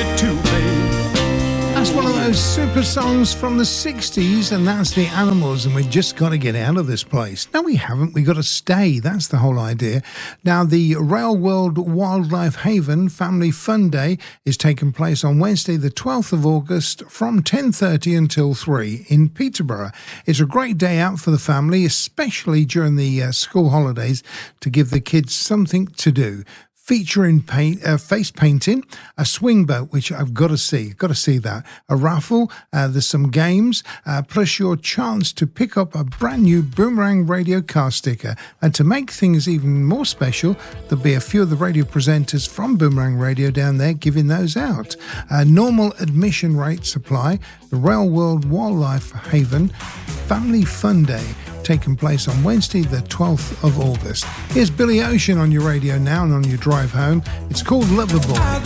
it too, babe. That's one of those super songs from the 60s, and that's the Animals, and we've just got to get out of this place. No, we haven't. We've got to stay. That's the whole idea. Now, the Rail World Wildlife Haven Family Fun Day is taking place on Wednesday, the 12th of August from 10:30 until 3 in Peterborough. It's a great day out for the family, especially during the school holidays, to give the kids something to do. Featuring face painting, a swing boat, which I've got to see that, a raffle, there's some games, plus your chance to pick up a brand new Boomerang Radio car sticker. And to make things even more special, there'll be a few of the radio presenters from Boomerang Radio down there giving those out. Normal admission rates apply. The Rail World Wildlife Haven Family Fun Day, taking place on Wednesday the 12th of August. Here's Billy Ocean on your radio now and on your drive home. It's called Loverboy.